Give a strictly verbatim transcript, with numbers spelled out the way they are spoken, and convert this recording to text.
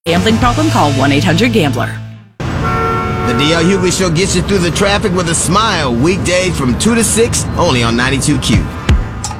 Gambling problem? Call one eight hundred gambler. The D L Hughley Show gets you through the traffic with a smile. Weekdays from two to six, only on ninety-two Q.